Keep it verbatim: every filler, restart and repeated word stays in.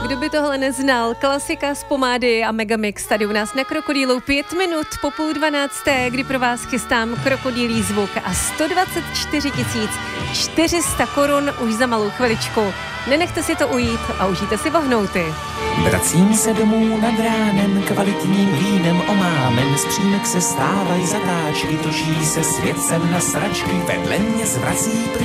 kdo by tohle neznal, klasika z Pomády a Megamix tady u nás na Krokodýlu, pět minut po půl dvanácté, kdy pro vás chystám krokodýlí zvuk a sto dvacet čtyři tisíc čtyři sta korun už za malou chviličku. Nenechte si to ujít a užijte si vohnouty. Vracím se domů nad ránem, kvalitním vínem omámen, z přímek se stávají zatáčky, točí se svět sem na sračky, vedle mě zvrací